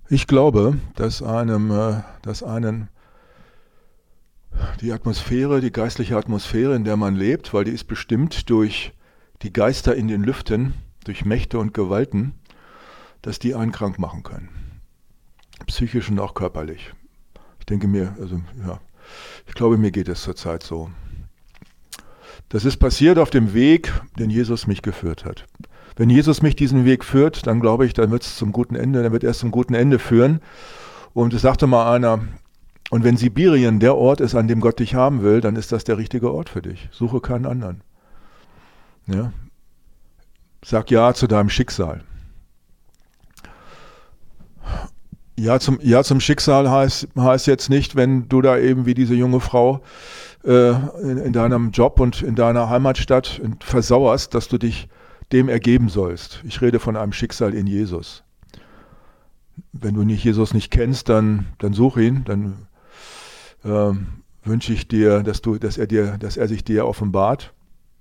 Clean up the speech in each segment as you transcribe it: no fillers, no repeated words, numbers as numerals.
Ich glaube, dass einen die Atmosphäre, die geistliche Atmosphäre, in der man lebt, weil die ist bestimmt durch die Geister in den Lüften, durch Mächte und Gewalten, dass die einen krank machen können. Psychisch und auch körperlich. Ich glaube, mir geht es zurzeit so. Das ist passiert auf dem Weg, den Jesus mich geführt hat. Wenn Jesus mich diesen Weg führt, dann glaube ich, dann wird er zum guten Ende führen. Und es sagte mal einer, und wenn Sibirien der Ort ist, an dem Gott dich haben will, dann ist das der richtige Ort für dich. Suche keinen anderen. Ja? Sag Ja zu deinem Schicksal. Ja zum Schicksal heißt jetzt nicht, wenn du da eben wie diese junge Frau in deinem Job und in deiner Heimatstadt versauerst, dass du dich dem ergeben sollst. Ich rede von einem Schicksal in Jesus. Wenn du Jesus nicht kennst, dann such ihn, dann wünsche ich dir, dass er sich dir offenbart.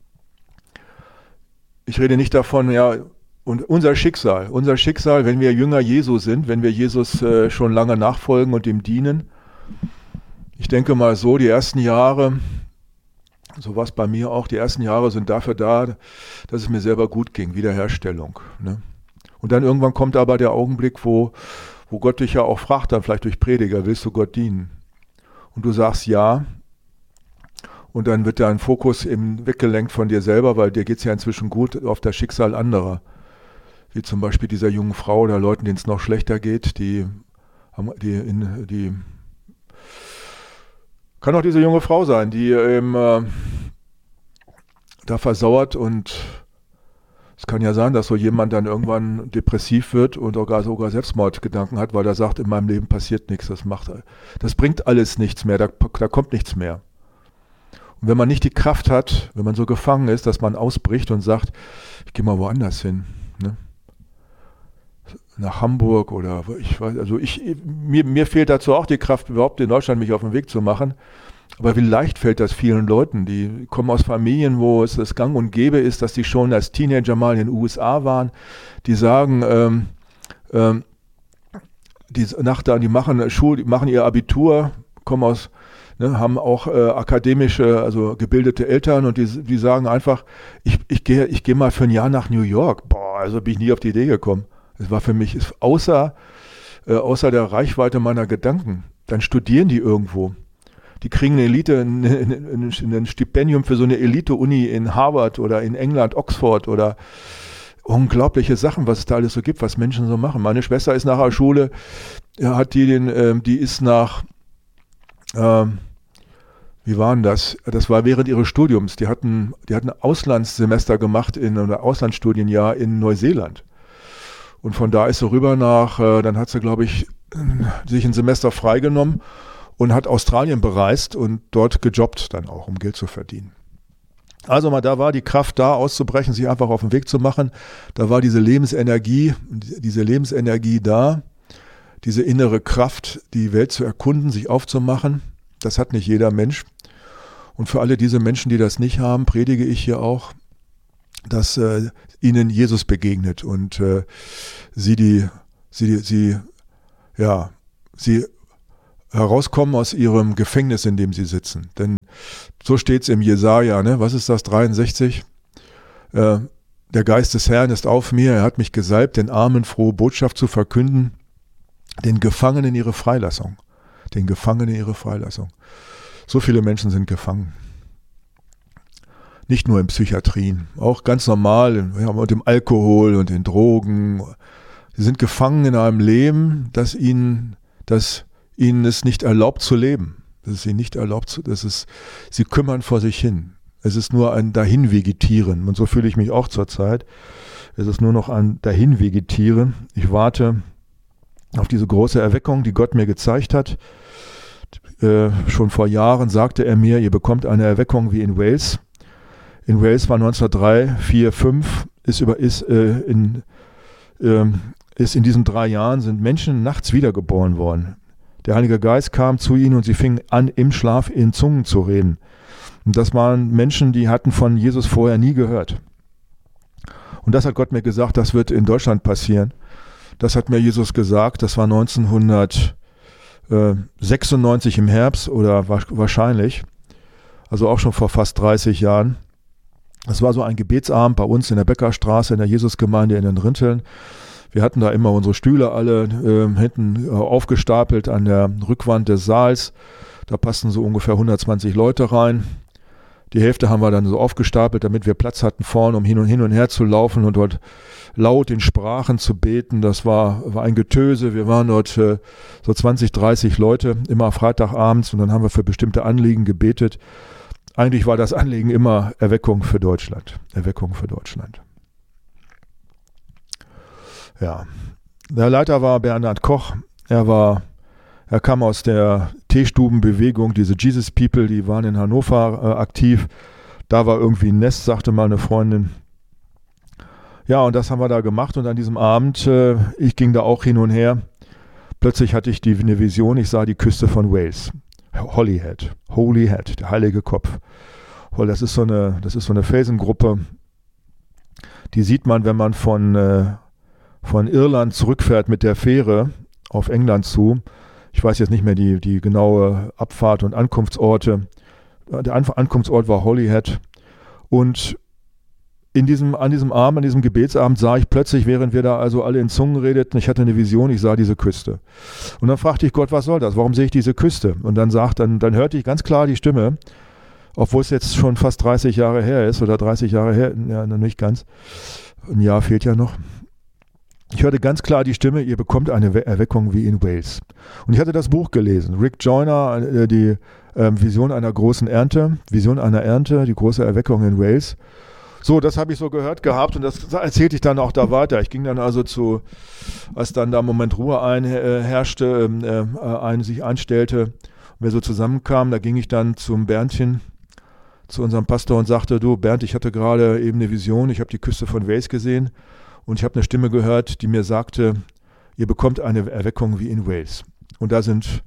Ich rede nicht davon, und unser Schicksal, wenn wir Jünger Jesu sind, wenn wir Jesus schon lange nachfolgen und ihm dienen. Ich denke mal so, die ersten Jahre, so war es bei mir auch, die ersten Jahre sind dafür da, dass es mir selber gut ging, Wiederherstellung. Ne? Und dann irgendwann kommt aber der Augenblick, wo Gott dich ja auch fragt, dann vielleicht durch Prediger, willst du Gott dienen? Und du sagst ja. Und dann wird dein Fokus eben weggelenkt von dir selber, weil dir geht es ja inzwischen gut auf das Schicksal anderer. Wie zum Beispiel dieser jungen Frau oder Leuten, denen es noch schlechter geht, kann auch diese junge Frau sein, die eben da versauert, und es kann ja sein, dass so jemand dann irgendwann depressiv wird und sogar Selbstmordgedanken hat, weil er sagt, in meinem Leben passiert nichts, das bringt alles nichts mehr, da kommt nichts mehr. Und wenn man nicht die Kraft hat, wenn man so gefangen ist, dass man ausbricht und sagt, ich gehe mal woanders hin, ne? Nach Hamburg oder mir fehlt dazu auch die Kraft, überhaupt in Deutschland mich auf den Weg zu machen. Aber wie leicht fällt das vielen Leuten, die kommen aus Familien, wo es das Gang und Gäbe ist, dass die schon als Teenager mal in den USA waren, die sagen, die machen ihr Abitur, kommen aus, haben auch akademische, also gebildete Eltern, und die sagen einfach, ich gehe mal für ein Jahr nach New York. Boah, also bin ich nie auf die Idee gekommen. Das war für mich außer der Reichweite meiner Gedanken. Dann studieren die irgendwo. Die kriegen ein Stipendium für so eine Elite-Uni in Harvard oder in England, Oxford, oder unglaubliche Sachen, was es da alles so gibt, was Menschen so machen. Meine Schwester ist nach der Schule, die ist nach, wie war denn das? Das war während ihres Studiums. Die hatten ein Auslandssemester gemacht oder Auslandsstudienjahr in Neuseeland. Und von da ist sie rüber dann hat sie, glaube ich, sich ein Semester freigenommen und hat Australien bereist und dort gejobbt dann auch, um Geld zu verdienen. Also da war die Kraft da, auszubrechen, sich einfach auf den Weg zu machen. Da war diese Lebensenergie da, diese innere Kraft, die Welt zu erkunden, sich aufzumachen. Das hat nicht jeder Mensch. Und für alle diese Menschen, die das nicht haben, predige ich hier auch, dass ihnen Jesus begegnet und sie herauskommen aus ihrem Gefängnis, in dem sie sitzen. Denn so steht es im Jesaja, ne? Was ist das, 63? Der Geist des Herrn ist auf mir, er hat mich gesalbt, den Armen frohe Botschaft zu verkünden, den Gefangenen ihre Freilassung. So viele Menschen sind gefangen. Nicht nur in Psychiatrien, auch ganz normal und im Alkohol und in Drogen. Sie sind gefangen in einem Leben, das ihnen es nicht erlaubt zu leben. Sie kümmern vor sich hin. Es ist nur ein Dahinvegetieren. Und so fühle ich mich auch zurzeit. Es ist nur noch ein Dahinvegetieren. Ich warte auf diese große Erweckung, die Gott mir gezeigt hat. Schon vor Jahren sagte er mir, ihr bekommt eine Erweckung wie in Wales. In Wales war 1903, 4, 5, in diesen 3 Jahren sind Menschen nachts wiedergeboren worden. Der Heilige Geist kam zu ihnen und sie fingen an, im Schlaf in Zungen zu reden. Und das waren Menschen, die hatten von Jesus vorher nie gehört. Und das hat Gott mir gesagt, das wird in Deutschland passieren. Das hat mir Jesus gesagt. Das war 1996 im Herbst oder wahrscheinlich. Also auch schon vor fast 30 Jahren. Das war so ein Gebetsabend bei uns in der Beckerstraße in der Jesusgemeinde in den Rinteln. Wir hatten da immer unsere Stühle alle hinten aufgestapelt an der Rückwand des Saals. Da passten so ungefähr 120 Leute rein. Die Hälfte haben wir dann so aufgestapelt, damit wir Platz hatten vorne, um hin und her zu laufen und dort laut in Sprachen zu beten. Das war ein Getöse. Wir waren dort so 20, 30 Leute, immer Freitagabends, und dann haben wir für bestimmte Anliegen gebetet. Eigentlich war das Anliegen immer Erweckung für Deutschland. Erweckung für Deutschland. Ja, der Leiter war Bernhard Koch. Er kam aus der Teestubenbewegung, diese Jesus People, die waren in Hannover aktiv. Da war irgendwie ein Nest, sagte mal eine Freundin. Ja, und das haben wir da gemacht, und an diesem Abend, ich ging da auch hin und her. Plötzlich hatte ich eine Vision, ich sah die Küste von Wales. Holyhead, der heilige Kopf. Das ist so eine Felsengruppe, die sieht man, wenn man von Irland zurückfährt mit der Fähre auf England zu. Ich weiß jetzt nicht mehr die genaue Abfahrt und Ankunftsorte. Der Ankunftsort war Holyhead. Und an diesem Gebetsabend sah ich plötzlich, während wir da also alle in Zungen redeten, ich hatte eine Vision, ich sah diese Küste. Und dann fragte ich Gott, was soll das? Warum sehe ich diese Küste? Und dann hörte ich ganz klar die Stimme, obwohl es jetzt schon fast 30 Jahre her ist, oder 30 Jahre her, ja, noch nicht ganz. Ein Jahr fehlt ja noch. Ich hörte ganz klar die Stimme, ihr bekommt eine Erweckung wie in Wales. Und ich hatte das Buch gelesen, Rick Joyner, die Vision einer Ernte, die große Erweckung in Wales. So, das habe ich so gehört gehabt, und das erzählte ich dann auch da weiter. Ich ging dann also als dann da im Moment Ruhe herrschte, sich einstellte und wir so zusammenkamen, da ging ich dann zum Berndchen, zu unserem Pastor, und sagte, du Bernd, ich hatte gerade eben eine Vision, ich habe die Küste von Wales gesehen und ich habe eine Stimme gehört, die mir sagte, ihr bekommt eine Erweckung wie in Wales. Und da sind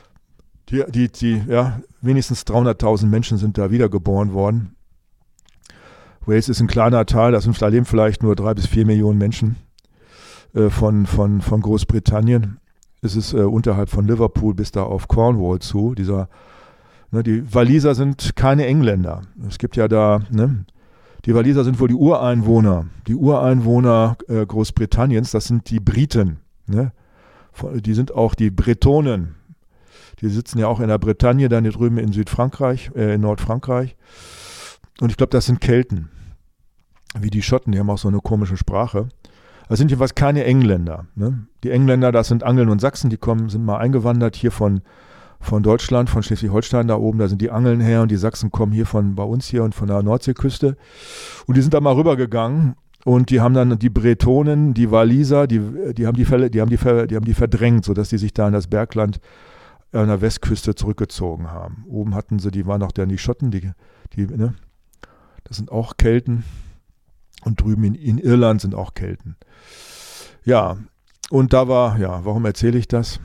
wenigstens 300.000 Menschen sind da wiedergeboren worden. Wales ist ein kleiner Teil, da leben vielleicht nur 3 bis 4 Millionen Menschen von Großbritannien. Es ist unterhalb von Liverpool bis da auf Cornwall zu. Die Waliser sind keine Engländer. Es gibt ja da, die Waliser sind wohl die Ureinwohner Großbritanniens, das sind die Briten. Ne? Die sind auch die Bretonen. Die sitzen ja auch in der Bretagne, dann hier drüben in in Nordfrankreich. Und ich glaube, das sind Kelten. Wie die Schotten, die haben auch so eine komische Sprache. Das sind jedenfalls keine Engländer. Ne? Die Engländer, das sind Angeln und Sachsen, sind mal eingewandert hier von Deutschland, von Schleswig-Holstein da oben, da sind die Angeln her, und die Sachsen kommen hier bei uns hier und von der Nordseeküste. Und die sind da mal rübergegangen, und die haben dann die Bretonen, die Waliser, die haben die verdrängt, sodass die sich da in das Bergland an der Westküste zurückgezogen haben. Oben die waren auch dann die Schotten, das sind auch Kelten. Und drüben in Irland sind auch Kelten. Ja, und warum erzähle ich das?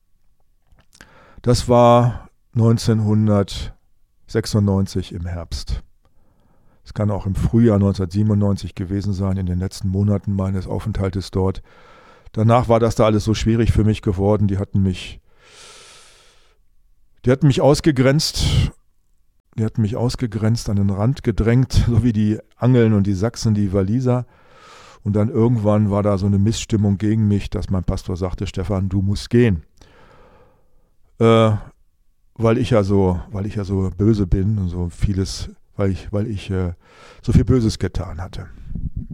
Das war 1996 im Herbst. Es kann auch im Frühjahr 1997 gewesen sein, in den letzten Monaten meines Aufenthaltes dort. Danach war das da alles so schwierig für mich geworden. Die hatten mich ausgegrenzt. Die hatten mich ausgegrenzt, an den Rand gedrängt, so wie die Angeln und die Sachsen, die Waliser. Und dann irgendwann war da so eine Missstimmung gegen mich, dass mein Pastor sagte, Stefan, du musst gehen. Weil ich ja so böse bin und so vieles, weil ich so viel Böses getan hatte.